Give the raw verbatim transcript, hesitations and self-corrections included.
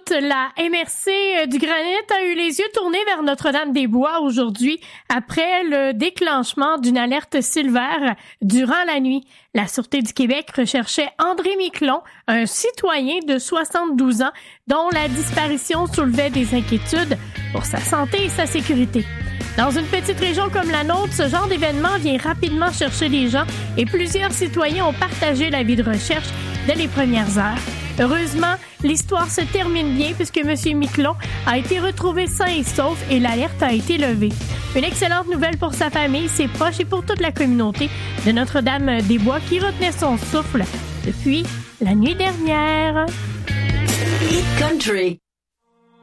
toute la M R C du Granit a eu les yeux tournés vers Notre-Dame-des-Bois aujourd'hui après le déclenchement d'une alerte Silver durant la nuit. La Sûreté du Québec recherchait André Miquelon, un citoyen de soixante-douze ans dont la disparition soulevait des inquiétudes pour sa santé et sa sécurité. Dans une petite région comme la nôtre, ce genre d'événement vient rapidement chercher les gens et plusieurs citoyens ont partagé l'avis de recherche dès les premières heures. Heureusement, l'histoire se termine bien puisque M. Miquelon a été retrouvé sain et sauf et l'alerte a été levée. Une excellente nouvelle pour sa famille, ses proches et pour toute la communauté de Notre-Dame-des-Bois qui retenait son souffle depuis la nuit dernière. Hit Country.